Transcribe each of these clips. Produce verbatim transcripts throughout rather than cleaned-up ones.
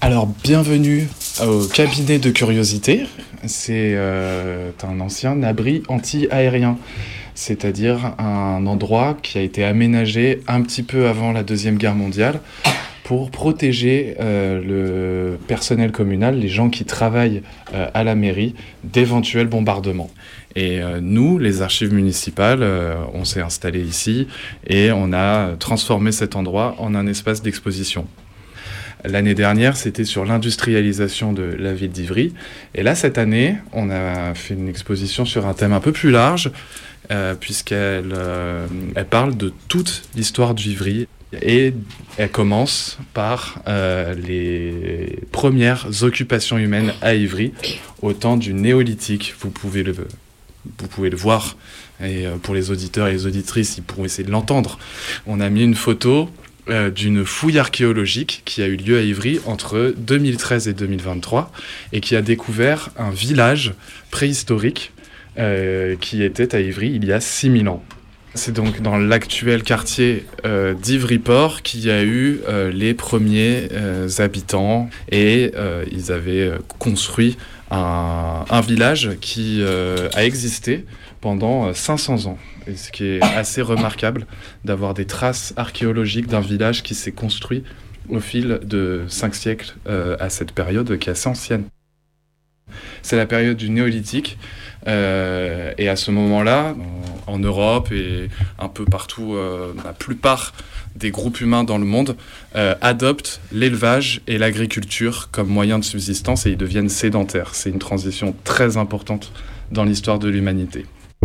Alors, bienvenue au cabinet de curiosité. C'est euh, un ancien abri anti-aérien, c'est-à-dire un endroit qui a été aménagé un petit peu avant la Deuxième Guerre mondiale pour protéger euh, le personnel communal, les gens qui travaillent euh, à la mairie, d'éventuels bombardements. Et euh, nous, les archives municipales, euh, on s'est installés ici et on a transformé cet endroit en un espace d'exposition. L'année dernière, c'était sur l'industrialisation de la ville d'Ivry. Et là, cette année, on a fait une exposition sur un thème un peu plus large, euh, puisqu'elle euh, elle parle de toute l'histoire d'Ivry. Et elle commence par euh, les premières occupations humaines à Ivry, au temps du néolithique. Vous pouvez le, vous pouvez le voir. Et euh, pour les auditeurs et les auditrices, ils pourront essayer de l'entendre. On a mis une photo Euh, d'une fouille archéologique qui a eu lieu à Ivry entre deux mille treize et deux mille vingt-trois et qui a découvert un village préhistorique euh, qui était à Ivry il y a six mille ans. C'est donc dans l'actuel quartier euh, d'Ivry-Port qu'il y a eu euh, les premiers euh, habitants et euh, ils avaient construit un, un village qui euh, a existé pendant cinq cents ans. Et ce qui est assez remarquable d'avoir des traces archéologiques d'un village qui s'est construit au fil de cinq siècles euh, à cette période qui est assez ancienne. C'est la période du néolithique euh, et à ce moment-là, en, en Europe et un peu partout, euh, la plupart des groupes humains dans le monde euh, adoptent l'élevage et l'agriculture comme moyen de subsistance et ils deviennent sédentaires. C'est une transition très importante dans l'histoire de l'humanité.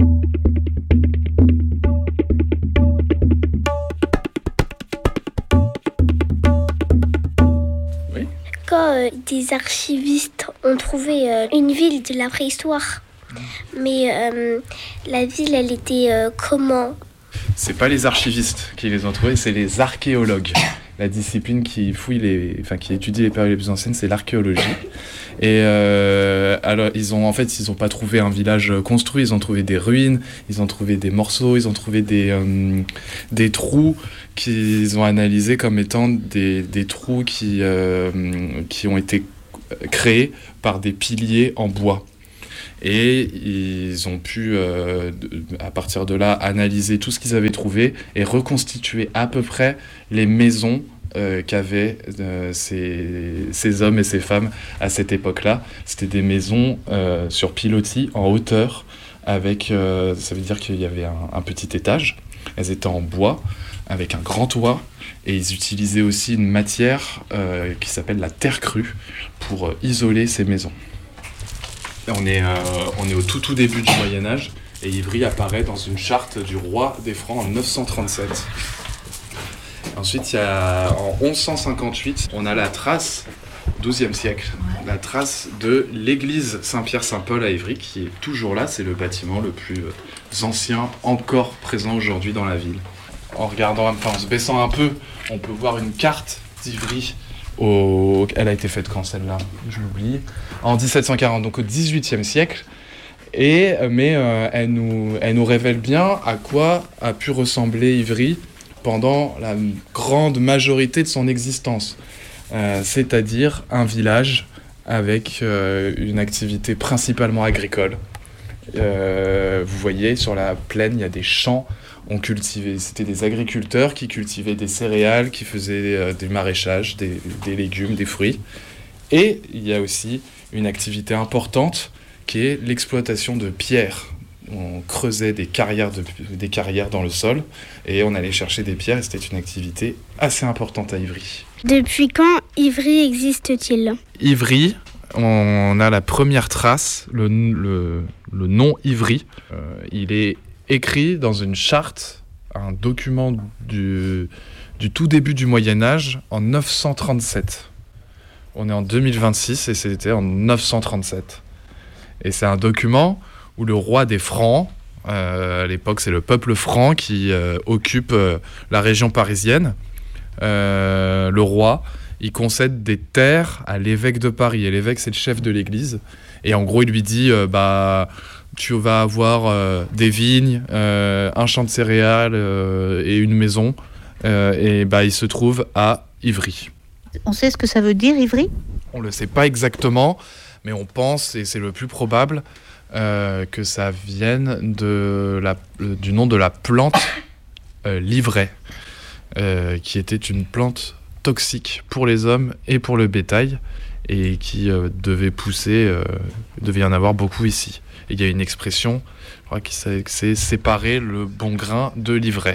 Quand euh, des archivistes ont trouvé euh, une ville de la préhistoire, mais euh, la ville, elle était euh, comment ? C'est pas les archivistes qui les ont trouvés, c'est les archéologues. La discipline qui fouille les, enfin qui étudie les périodes les plus anciennes, c'est l'archéologie. Et euh, alors ils ont en fait ils ont pas trouvé un village construit, ils ont trouvé des ruines, ils ont trouvé des morceaux, ils ont trouvé des euh, des trous qu'ils ont analysés comme étant des des trous qui euh, qui ont été créés par des piliers en bois. Et ils ont pu, euh, à partir de là, analyser tout ce qu'ils avaient trouvé et reconstituer à peu près les maisons euh, qu'avaient euh, ces, ces hommes et ces femmes à cette époque-là. C'était des maisons euh, sur pilotis, en hauteur, avec, euh, ça veut dire qu'il y avait un, un petit étage. Elles étaient en bois, avec un grand toit, et ils utilisaient aussi une matière euh, qui s'appelle la terre crue pour euh, isoler ces maisons. On est, euh, on est au tout tout début du Moyen-Âge et Ivry apparaît dans une charte du roi des Francs en neuf cent trente-sept. Ensuite, il y a, en onze cent cinquante-huit, on a la trace, douzième siècle, la trace de l'église Saint-Pierre-Saint-Paul à Ivry qui est toujours là. C'est le bâtiment le plus ancien encore présent aujourd'hui dans la ville. En regardant, enfin, en se baissant un peu, on peut voir une carte d'Ivry. Au... Elle a été faite quand celle-là ? Je l'oublie. En dix-sept cent quarante, donc au dix-huitième siècle. Et, mais euh, elle, nous, elle nous révèle bien à quoi a pu ressembler Ivry pendant la grande majorité de son existence. Euh, c'est-à-dire un village avec euh, une activité principalement agricole. Euh, vous voyez, sur la plaine, il y a des champs. On cultivait, c'était des agriculteurs qui cultivaient des céréales, qui faisaient euh, du maraîchage, des, des légumes, des fruits. Et il y a aussi une activité importante qui est l'exploitation de pierres. On creusait des carrières, de, des carrières dans le sol et on allait chercher des pierres et c'était une activité assez importante à Ivry. Depuis quand Ivry existe-t-il ? Ivry, on a la première trace, le, le, le nom Ivry. Euh, il est écrit dans une charte, un document du, du tout début du Moyen-Âge en neuf cent trente-sept. On est en deux mille vingt-six et c'était en neuf cent trente-sept. Et c'est un document où le roi des Francs, euh, à l'époque c'est le peuple franc qui euh, occupe euh, la région parisienne, euh, le roi, il concède des terres à l'évêque de Paris. Et l'évêque c'est le chef de l'église. Et en gros il lui dit... Euh, bah, tu vas avoir euh, des vignes, euh, un champ de céréales euh, et une maison. Euh, et bah, il se trouve à Ivry. On sait ce que ça veut dire, Ivry ? On ne le sait pas exactement, mais on pense, et c'est le plus probable, euh, que ça vienne de la, euh, du nom de la plante euh, l'ivraie, euh, qui était une plante toxique pour les hommes et pour le bétail, et qui euh, devait pousser, euh, devait y en avoir beaucoup ici. Et il y a une expression, je crois que c'est, c'est séparer le bon grain de l'ivraie.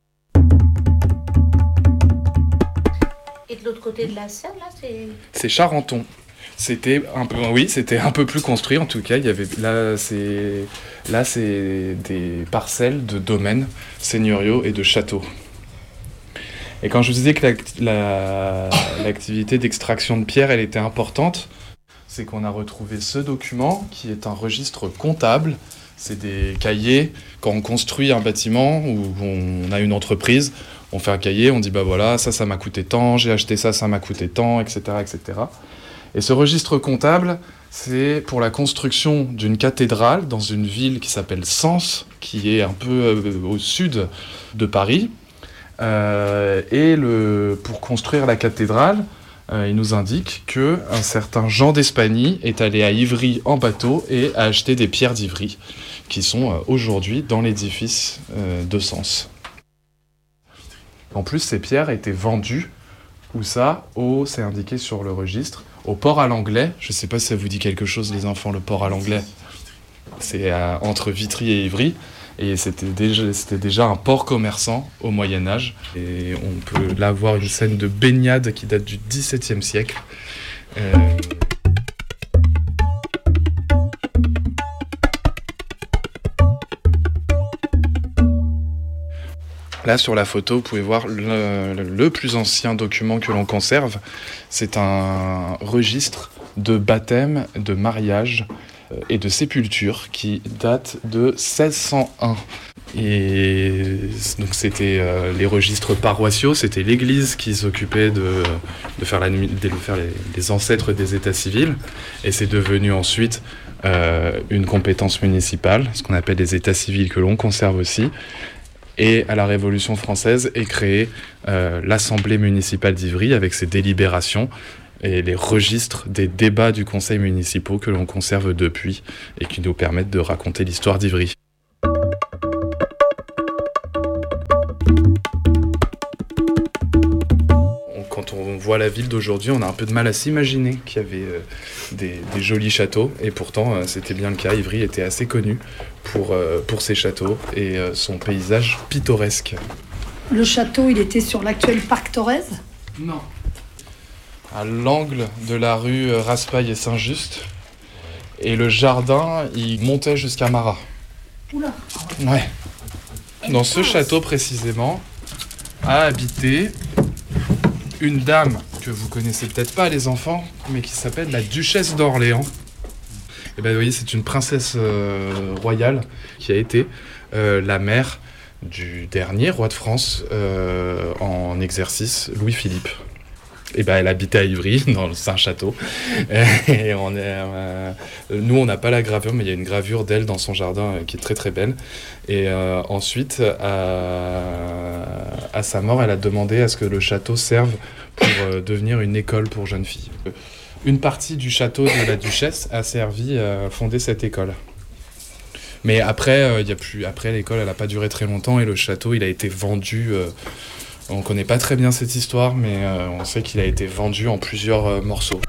Et de l'autre côté de la Seine, là, c'est... C'est Charenton. C'était un peu, oui, c'était un peu plus construit en tout cas. Il y avait là, c'est là, c'est des parcelles de domaines seigneuriaux et de châteaux. Et quand je vous disais que la, la, l'activité d'extraction de pierre, elle était importante, c'est qu'on a retrouvé ce document qui est un registre comptable. C'est des cahiers. Quand on construit un bâtiment ou on a une entreprise, on fait un cahier, on dit bah voilà, ça, ça m'a coûté tant, j'ai acheté ça, ça m'a coûté tant, et cetera, et cetera. Et ce registre comptable, c'est pour la construction d'une cathédrale dans une ville qui s'appelle Sens, qui est un peu euh, au sud de Paris. Euh, et le, pour construire la cathédrale, euh, il nous indique qu'un certain Jean d'Espagny est allé à Ivry en bateau et a acheté des pierres d'Ivry, qui sont euh, aujourd'hui dans l'édifice euh, de Sens. En plus, ces pierres étaient vendues, où ça, au, c'est indiqué sur le registre, au port à l'Anglais. Je ne sais pas si ça vous dit quelque chose, les enfants, le port à l'Anglais. C'est à, entre Vitry et Ivry. Et c'était déjà, c'était déjà un port commerçant au Moyen-Âge. Et on peut là voir une scène de baignade qui date du dix-septième siècle. Euh... Là, sur la photo, vous pouvez voir le, le plus ancien document que l'on conserve. C'est un registre de baptême, de mariage et de sépulture qui date de seize cent un. Et donc, c'était euh, les registres paroissiaux, c'était l'église qui s'occupait de, de faire, la, de faire les, les ancêtres des états civils. Et c'est devenu ensuite euh, une compétence municipale, ce qu'on appelle les états civils que l'on conserve aussi. Et à la Révolution française est créée euh, l'Assemblée municipale d'Ivry avec ses délibérations et les registres des débats du conseil municipal que l'on conserve depuis et qui nous permettent de raconter l'histoire d'Ivry. Quand on voit la ville d'aujourd'hui, on a un peu de mal à s'imaginer qu'il y avait euh, des, des jolis châteaux. Et pourtant, euh, c'était bien le cas. Ivry était assez connu pour, euh, pour ses châteaux et euh, son paysage pittoresque. Le château, il était sur l'actuel parc Thorez ? Non. À l'angle de la rue Raspail et Saint-Just. Et le jardin, il montait jusqu'à Marat. Oula. Ouais. Dans ce château précisément, a habité une dame que vous connaissez peut-être pas, les enfants, mais qui s'appelle la duchesse d'Orléans. Et ben, vous voyez, c'est une princesse euh, royale qui a été euh, la mère du dernier roi de France euh, en exercice, Louis-Philippe. Et ben, elle habitait à Ivry, dans un château. Et on est, euh, nous, on n'a pas la gravure, mais il y a une gravure d'elle dans son jardin euh, qui est très très belle. Et euh, ensuite, à, à sa mort, elle a demandé à ce que le château serve pour euh, devenir une école pour jeunes filles. Une partie du château de la duchesse a servi à fonder cette école. Mais après, euh, y a plus, après l'école, elle n'a pas duré très longtemps et le château, il a été vendu... Euh, on ne connaît pas très bien cette histoire, mais euh, on sait qu'il a été vendu en plusieurs euh, morceaux.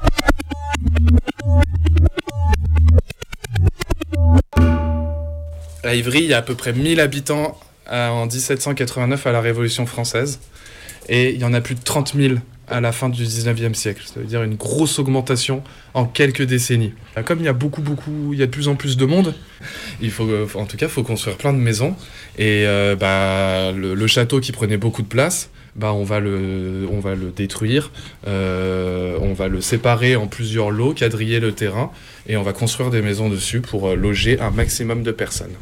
À Ivry, il y a à peu près mille habitants euh, en dix-sept cent quatre-vingt-neuf à la Révolution française. Et il y en a plus de trente mille à la fin du dix-neuvième siècle. Ça veut dire une grosse augmentation en quelques décennies. Comme il y a beaucoup, beaucoup, il y a de plus en plus de monde, il faut, en tout cas, il faut construire plein de maisons. Et euh, bah, le, le château qui prenait beaucoup de place, bah, on va le, on va le détruire, euh, on va le séparer en plusieurs lots, quadriller le terrain, et on va construire des maisons dessus pour euh, loger un maximum de personnes.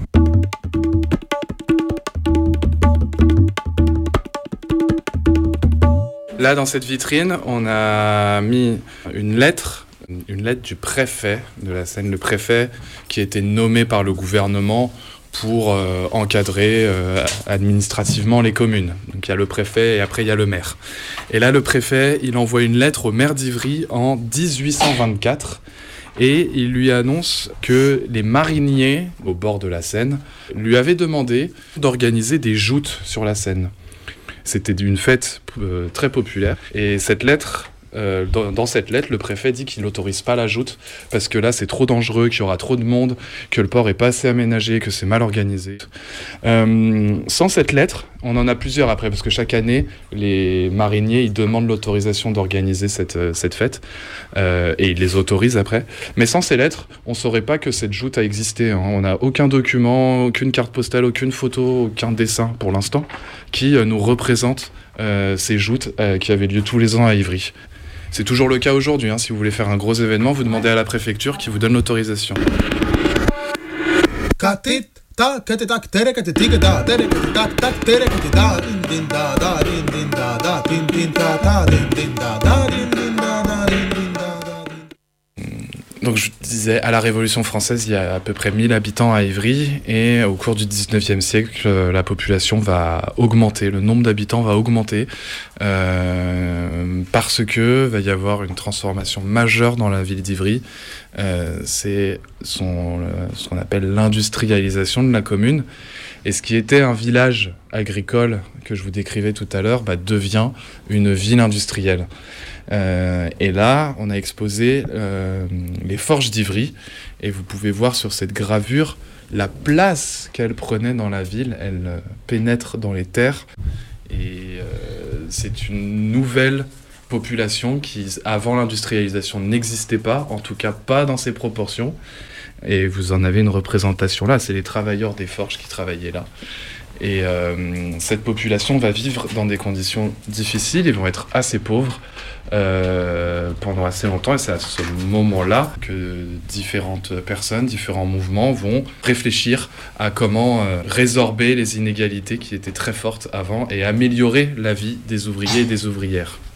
Là, dans cette vitrine, on a mis une lettre, une lettre du préfet de la Seine, le préfet qui a été nommé par le gouvernement pour euh, encadrer euh, administrativement les communes. Donc il y a le préfet et après il y a le maire. Et là, le préfet, il envoie une lettre au maire d'Ivry en dix-huit cent vingt-quatre et il lui annonce que les mariniers, au bord de la Seine, lui avaient demandé d'organiser des joutes sur la Seine. C'était une fête euh, très populaire. Et cette lettre... Euh, dans, dans cette lettre, le préfet dit qu'il n'autorise pas la joute parce que là c'est trop dangereux, qu'il y aura trop de monde, que le port est pas assez aménagé, que c'est mal organisé. Euh, sans cette lettre, on en a plusieurs après parce que chaque année les mariniers ils demandent l'autorisation d'organiser cette, euh, cette fête euh, et ils les autorisent après. Mais sans ces lettres, on saurait pas que cette joute a existé. Hein. On n'a aucun document, aucune carte postale, aucune photo, aucun dessin pour l'instant qui euh, nous représente euh, ces joutes euh, qui avaient lieu tous les ans à Ivry. C'est toujours le cas aujourd'hui, hein. Si vous voulez faire un gros événement, vous demandez à la préfecture qui vous donne l'autorisation. Donc je disais, à la Révolution française, il y a à peu près mille habitants à Ivry et au cours du dix-neuvième siècle, la population va augmenter, le nombre d'habitants va augmenter euh, parce que va y avoir une transformation majeure dans la ville d'Ivry. Euh, c'est son, ce qu'on appelle l'industrialisation de la commune. Et ce qui était un village agricole que je vous décrivais tout à l'heure bah, devient une ville industrielle. Euh, et là, on a exposé euh, les forges d'Ivry. Et vous pouvez voir sur cette gravure la place qu'elles prenaient dans la ville. Elles euh, pénètrent dans les terres. Et euh, c'est une nouvelle population qui, avant l'industrialisation, n'existait pas. En tout cas, pas dans ces proportions. Et vous en avez une représentation là. C'est les travailleurs des forges qui travaillaient là. Et euh, cette population va vivre dans des conditions difficiles. Ils vont être assez pauvres euh, pendant assez longtemps. Et c'est à ce moment-là que différentes personnes, différents mouvements vont réfléchir à comment euh, résorber les inégalités qui étaient très fortes avant et améliorer la vie des ouvriers et des ouvrières.